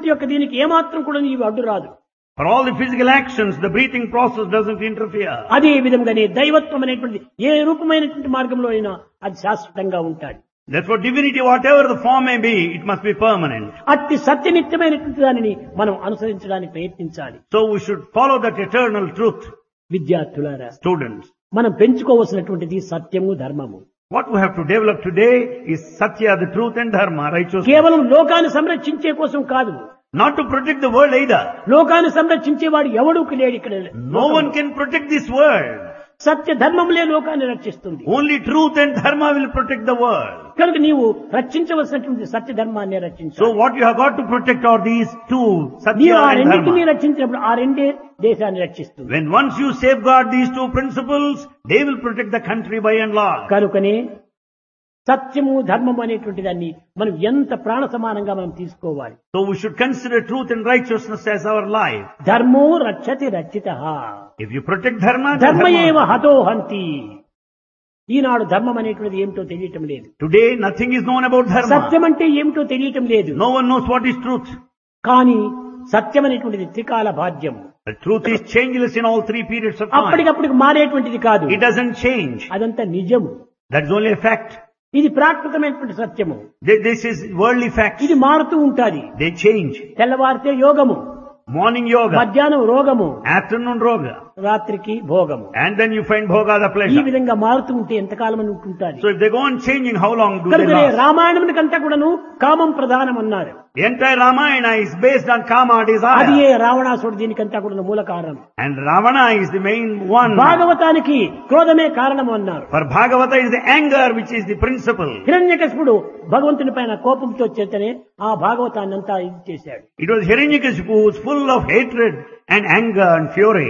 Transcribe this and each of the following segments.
భౌతికమైనటువంటి యొక్క దీనికి ఏమాత్రం కూడా నీవు అడ్డు రాదు. For all the physical actions, the breathing process doesn't interfere. అదే విధంగానే దైవత్వం అనేటువంటి ఏ రూపమైనటువంటి మార్గంలో అయినా అది శాశ్వతంగా ఉంటాడు. Therefore, divinity, whatever the form may be, it must be permanent. అట్టి సత్యనిత్యమైనటువంటి దానిని మనం అనుసరించడానికి ప్రయత్నించాలి. So we should follow that eternal truth. విద్యార్థులారా, Students, మనం పెంచుకోవలసినటువంటిది సత్యము ధర్మము. what we have to develop today is Satya, the truth, and Dharma, righteousness. కేవలం లోకాన్ని సంరక్షించే కోసం కాదు. Not to protect the world either. లోకాన్ని సంరక్షించేవాడు ఎవడూ లేడు ఇక్కడ. No one can protect this world. సత్య ధర్మములే లోకాన్ని రక్షిస్తుంది. Only truth and Dharma will protect the world. కనుక నీవు రక్షించవలసినటువంటి సత్య ధర్మాన్ని So రక్షించాలి. what you have got to protect are these two, నీవు Satya ఆ and రెండింటినీ Dharma. రక్షించినప్పుడు ఆ రెండే దేశాన్ని రక్షిస్తుంది. When once you safeguard these two principles, they will protect the country by and large. కనుకనే సత్యము ధర్మము అనేటువంటి దాన్ని మనం ఎంత ప్రాణ సమానంగా మనం తీసుకోవాలి. So we should consider truth and righteousness as our life. ధర్మో రక్షతి రక్షితః, If you protect Dharma, then ధర్మ ఏవ Dharma. హతో హంతి. ఈనాడు ధర్మం అనేటువంటిది ఏమిటో తెలియటం లేదు. Today nothing is known about Dharma. సత్యం అంటే ఏమిటో తెలియటం లేదు. No one knows what is truth. కానీ సత్యం అనేటువంటిది త్రికాల బాధ్యం. The truth is changeless in all three periods of time. అప్పటికప్పటికి మారేటువంటిది కాదు. It doesn't change. అదంతా నిజము. That's only a fact. ఇది ప్రాకృతమైనటువంటి సత్యము. This is worldly facts. ఇది మారుతూ ఉంటాది. They change. తెల్లవారితే యోగము, Morning yoga, మధ్యాహ్నం రోగము, afternoon roga, రాత్రికి భోగము. and then you find bhoga, the ఈ pleasure. విధంగా మారుతూ ఉంటే ఎంతకాలం అని ఉంటుంటాది. So if they go on changing, how long do they కనుకనే last? రామాయణమునికంతా కూడాను కామం ప్రధానం అన్నారు. The entire Ramayana is based on kama, అది desire. ఏ రావణాసుడు దీనికంతా కూడా మూల కారణం. And Ravana is the main one. భాగవతానికి క్రోధమే కారణం అన్నారు. For Bhagavata is the anger which is the principle. హిరణ్యకశిపుడు భగవంతుని పైన కోపంతో చేతనే ఆ భాగవతాన్ని అంతా ఇది చేశాడు. It was Hiranyakashipu who was full of hatred and anger and fury.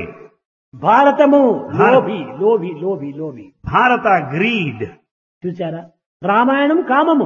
Bharatamu లోభి లోభి లోభి లోభి. Bharata, greed. చూసారా, రామాయణం కామము,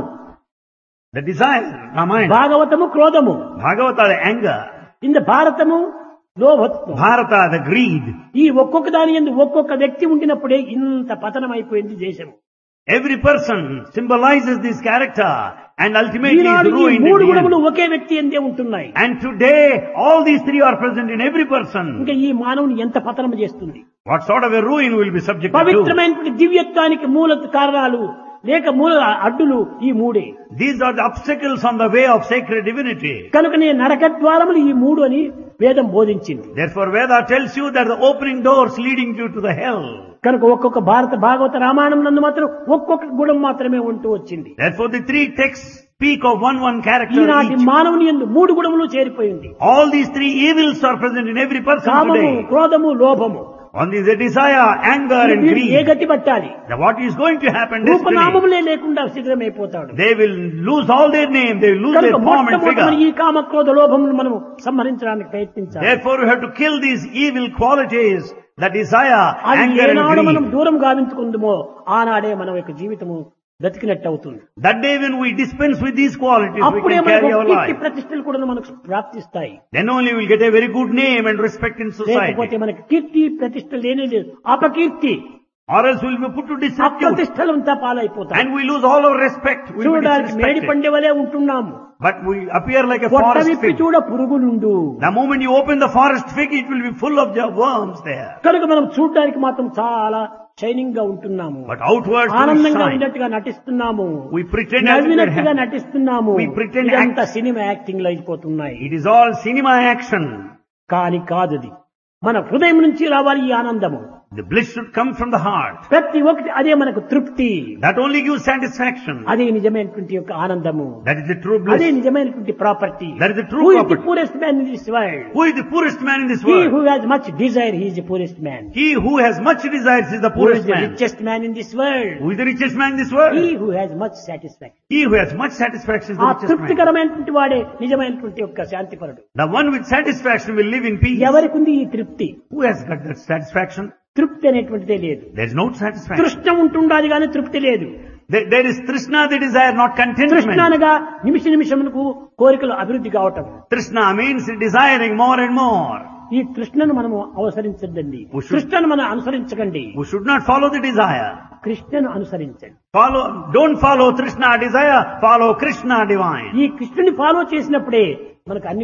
The desire, Ramayana. భాగవతము క్రోధము, Bhagavata, the anger. ఇంద భారతము లోభత్వం. Bharata, the greed. ఈ ఒక్కొక్క దాని యందు ఒక్కొక్క వ్యక్తి ఉండినప్పుడే ఇంత పతనం అయిపోయింది దేశం. Every person symbolizes this character and ultimately is ఈనాడు ఈ ruined. మూడు in the గుణములు end. ఒకే వ్యక్తి ఎందే ఉంటున్నాయి. And today, all these three are present in every person. ఇంకా ఈ మానవుని ఎంత పతనం చేస్తుంది. What sort of a ruin will be subjected to? పవిత్రమైనటువంటి దివ్యత్వానికి మూల కారణాలు లేక మూల అడ్డులు ఈ మూడే. These are the obstacles on the way of sacred divinity. కనుకనే నరక ద్వారములు ఈ మూడు అని వేదం బోధించింది. Therefore, Veda tells you that the opening doors leading you to the hell. కనుక ఒక్కొక్క భాగవత రామాయణం నందు మాత్రం ఒక్కొక్క గుణం మాత్రమే ఉంటూ వచ్చింది. Therefore, the three texts speak of one character ఈనాటి each. మానవుని యందు మూడు గుణములు చేరిపోయింది. All these three evils are present in every person కామము, today. క్రోధము, లోభము. One is the desire, anger and వీరు ఏ greed. గతి పట్టాలి? Now, what is going to happen destiny? రూపనామములే లేకుండా శిథిలమైపోతాడు. They will lose all their name, they will lose కనుక their form and మొట్టమొదటి figure. ఈ కామ క్రోధ లోభములను మనం సంహరించడానికి ప్రయత్నించాలి. Therefore, we have to kill these evil qualities, the desire, అది anger ఏనాడు and మనం greed. దూరం గావించుకుందుమో ఆనాడే మన యొక్క జీవితము బ్రతికినట్టు అవుతుంది. That day when we dispense with these qualities, we అప్పుడే can మనకు carry our కీర్తి life. ప్రతిష్టలు కూడా మనకు ప్రాప్తిస్తాయి. Then only we will get a very good name and respect in లేకపోతే society. మనకి కీర్తి ప్రతిష్ట లేనే లేదు, అపకీర్తి Or else we will be put to disrepute. అప్రతిష్టలంతా పాలైపోతాయి. And we lose all our respect. We will be చూడడానికి మేడి disrespected. పండే వలె ఉంటున్నాము. But we appear like a పొట్ట forest విప్పి fig. చూడ పురుగులుండు. The moment you open the forest fig, it will be full of worms there. కనుక మనం చూడడానికి మాత్రం చాలా షైనింగ్ గా ఉంటున్నాము. But outwards we ఆనందంగా shine. ఉన్నట్టుగా నటిస్తున్నాము. We pretend as if we're నవ్వినట్టుగా happy. నటిస్తున్నాము. We pretend ఇదంతా సినిమా యాక్టింగ్ లో అయిపోతున్నాయి. It is all cinema action. కాని కాదది మన హృదయం నుంచి రావాలి ఈ ఆనందము. The bliss should come from the heart. ప్రతి ఒక్కటి అదే మనకు తృప్తి. That only gives satisfaction. అదే నిజమైనటువంటి యొక్క ఆనందము. That is the true అదే bliss. నిజమైనటువంటి property. That is the true Who is the property. poorest man in this world? Who is the poorest man in this He world? who has much desire, he is the poorest man. He who has much desires is the Who is poorest the man. richest man in this world? Who is the richest man in this world? He who has much satisfaction. He who has much satisfaction is ఆ the richest man. తృప్తికరమైనటువంటి వాడే నిజమైనటువంటి యొక్క శాంతిపరుడు. The one with satisfaction will live in peace. ఎవరికి ఉంది ఈ తృప్తి? Who has got that satisfaction? తృప్తి అనేటువంటిదే లేదు. There is no satisfaction. తృష్ణ ఉంటుండాలి కానీ తృప్తి లేదు. There is trishna, the desire, not తృష్ణ contentment. అనగా నిమిషమునకు కోరికలు అభివృద్ధి కావటం. Trishna means desiring more and more. ఈ తృష్ణను మనము అవసరించద్దండి. కృష్ణను మనం అనుసరించకండి. We should not follow the desire. కృష్ణను అనుసరించండి. Don't follow Trishna desire, follow Krishna divine. ఈ కృష్ణుని ఫాలో చేసినప్పుడే మనకు అన్ని